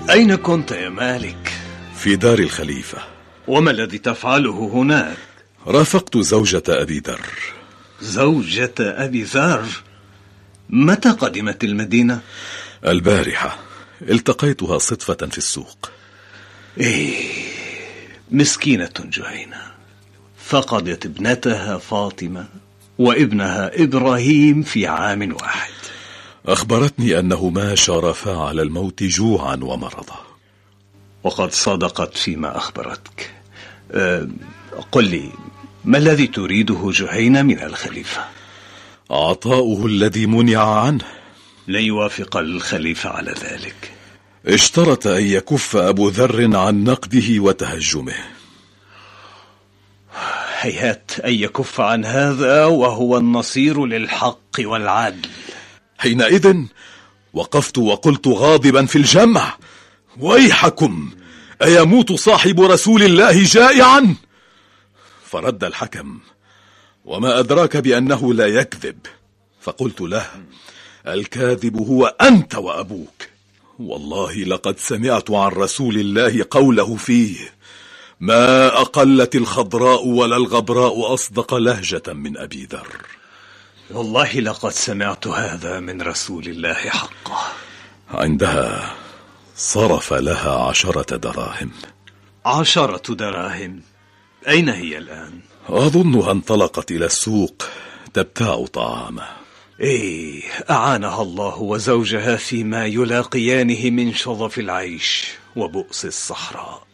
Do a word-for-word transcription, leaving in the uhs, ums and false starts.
أين كنت يا مالك؟ في دار الخليفة. وما الذي تفعله هناك؟ رافقت زوجة أبي ذر. زوجة أبي ذر؟ متى قدمت المدينة؟ البارحة، التقيتها صدفة في السوق. إيه، مسكينة جهينة، فقدت ابنتها فاطمة وابنها إبراهيم في عام واحد. أخبرتني أنهما شارفا على الموت جوعا ومرضا. وقد صدقت فيما أخبرتك. أه قل لي، ما الذي تريده جهينة من الخليفة؟ عطاؤه الذي منع عنه. لن يوافق الخليفة على ذلك. اشترط أن يكف أبو ذر عن نقده وتهجمه. هيهات أن يكف عن هذا وهو النصير للحق والعدل. حينئذ وقفت وقلت غاضبا في الجمع: ويحكم، أيموت صاحب رسول الله جائعا؟ فرد الحكم: وما أدراك بأنه لا يكذب؟ فقلت له: الكاذب هو أنت وأبوك. والله لقد سمعت عن رسول الله قوله فيه: ما أقلت الخضراء ولا الغبراء أصدق لهجة من أبي ذر. والله لقد سمعت هذا من رسول الله حقا. عندها صرف لها عشرة دراهم. عشرة دراهم؟ أين هي الآن؟ أظنها انطلقت إلى السوق تبتاع طعامه. إيه، أعانها الله وزوجها فيما يلاقيانه من شظف العيش وبؤس الصحراء.